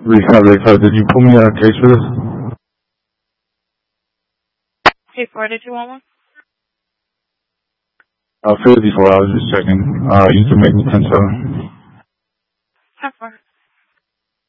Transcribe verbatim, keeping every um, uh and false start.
Recovery Club, did you pull me on a case for this? Hey, four, did you want one? Uh, fifty-four, I was just checking. Uh, you can make me ten seven. ten four.